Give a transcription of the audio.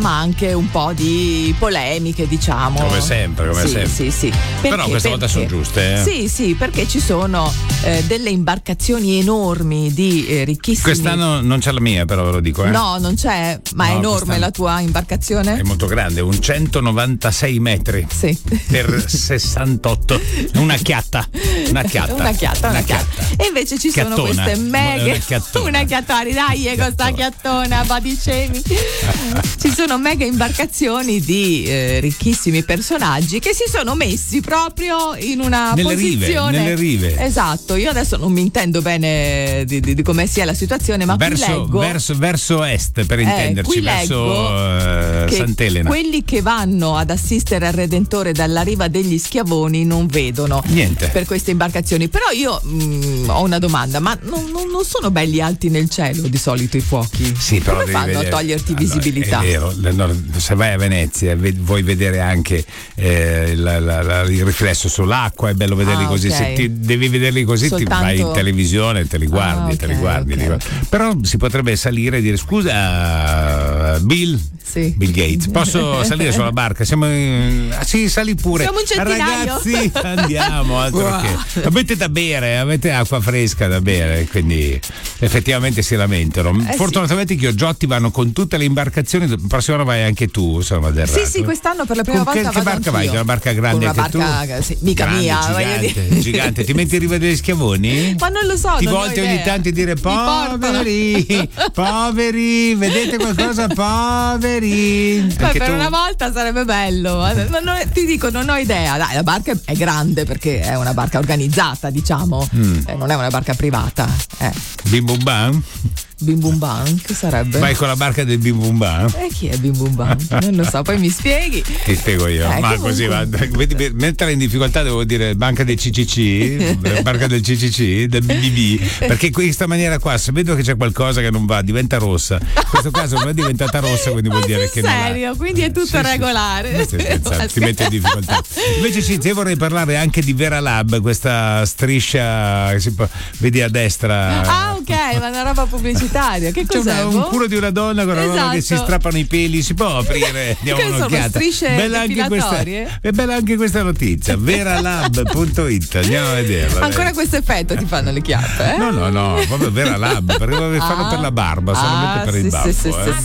ma anche un po' di polemiche, diciamo. Come sempre. Sì. Però questa volta sono giuste. Sì, perché ci sono delle imbarcazioni enormi di ricchissimi. Quest'anno non c'è la mia, però ve lo dico. No, non c'è, ma è enorme la tua imbarcazione? È molto grande, un 196 metri per 68. Una chiatta. E invece ci sono queste mega. Una chiattona, dai, con sta chiattona, badicemi. Ci sono mega imbarcazioni di ricchissimi personaggi che si sono messi proprio in una posizione nelle rive. Esatto, io adesso non mi intendo bene di come sia la situazione, ma verso est, per intenderci, verso Sant'Elena. Quelli che vanno ad assistere al Redentore dalla riva degli Schiavoni non vedono niente per queste imbarcazioni. Però io ho una domanda, ma non sono belli alti nel cielo di solito i fuochi? Sì, però come fanno a toglierti visibilità? È vero, se vai a Venezia vuoi vedere anche il riflesso sull'acqua, è bello vederli così. Okay. Se devi vederli così ti vai in televisione, te li guardi. Però si potrebbe salire e dire: scusa Bill Gates, posso salire sulla barca? Sì, sali pure. Siamo un centinaio. Ragazzi, andiamo, altro che. Avete da bere, avete acqua fresca da bere, quindi effettivamente si lamentano. Fortunatamente i Chiogiotti vanno con tutte le imbarcazioni. La prossima anno vai anche tu, insomma, del Rato. Sì, quest'anno per la prima volta che barca vai? Che è una barca grande anche tu? Mica grande, mia, gigante. Ti metti in riva degli Schiavoni? Ma non lo so. Ti volti ogni tanto e dire: poveri, vedete qualcosa, poveri. Per una volta sarebbe bello. Ti dico, non ho idea. Dai, la barca è grande perché è una barca organizzata, diciamo. Non è una barca privata. Bim bum bam? Bim bum bam, che sarebbe? Vai con la barca del Bim bum bam? Chi è Bim bum bam? Non lo so, poi mi spieghi. Ti spiego io. Ma così va. Metterla in difficoltà devo dire banca del CCC, barca del CCC, del BBB, perché in questa maniera qua, se vedo che c'è qualcosa che non va, diventa rossa. In questo caso non è diventata rossa, quindi vuol dire che serio? Non quindi è tutto regolare. Ti mette in difficoltà. Invece Cinzia, vorrei parlare anche di Vera Lab, questa striscia che vedi a destra. Ok, ma una roba pubblicitaria. Che cos'è? C'è un culo di una donna con una roba che si strappano i peli, si può aprire? Diamo un'occhiata. Bella è bella anche questa notizia. Veralab.it, andiamo a vederla. Ancora questo effetto ti fanno le chiappe? No, proprio Vera Lab, perché fanno per la barba, solamente per il babbo.